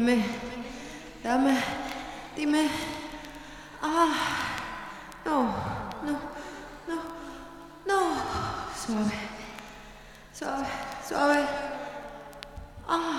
dime, dame, dime. Ah, no, no, no, no. Suave, suave, suave. Ah.